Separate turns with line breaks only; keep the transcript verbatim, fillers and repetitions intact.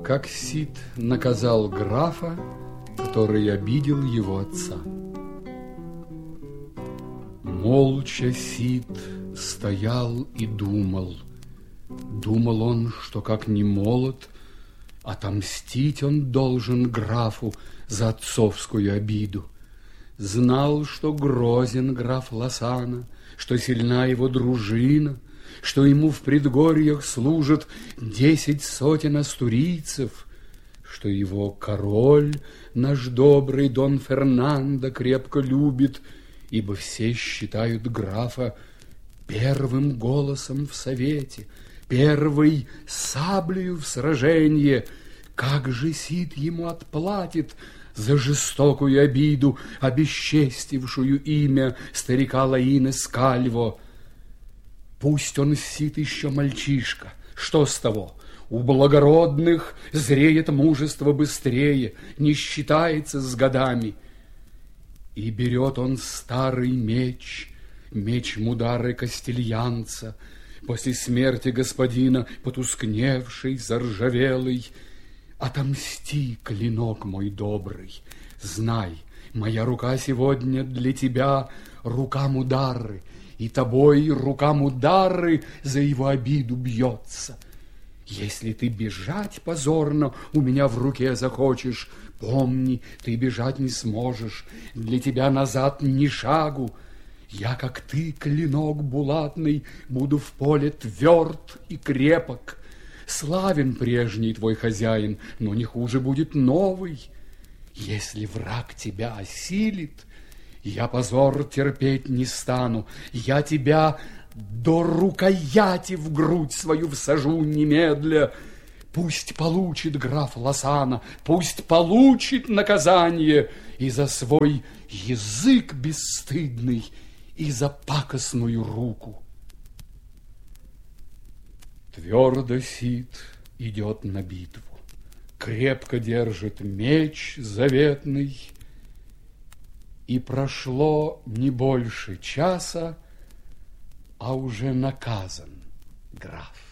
Как Сид наказал графа, который обидел его отца. Молча Сид стоял и думал. Думал он, что как не молод, отомстить он должен графу за отцовскую обиду. Знал, что грозен граф Лосано, что сильна его дружина, что ему в предгорьях служат десять сотен астурийцев, что его король, наш добрый Дон Фернандо, крепко любит, ибо все считают графа первым голосом в совете, первой саблею в сражении. Как же Сид ему отплатит за жестокую обиду, обесчестившую имя старика Лаины Скальво? Пусть он, Сид, еще мальчишка, что с того? У благородных зреет мужество быстрее, не считается с годами. И берет он старый меч, меч Мудары Кастильянца, после смерти господина потускневший, заржавелый. Отомсти, клинок мой добрый, знай, моя рука сегодня для тебя рука Мудары, и тобой рука Мудары за его обиду бьется. Если ты бежать позорно у меня в руке захочешь, помни, ты бежать не сможешь, для тебя назад ни шагу. Я, как ты, клинок булатный, буду в поле тверд и крепок. Славен прежний твой хозяин, но не хуже будет новый. Если враг тебя осилит, я позор терпеть не стану, я тебя до рукояти в грудь свою всажу немедля. Пусть получит граф Лосано, пусть получит наказание и за свой язык бесстыдный, и за пакостную руку. Твердо Сид идет на битву, крепко держит меч заветный, и прошло не больше часа, а уже наказан граф.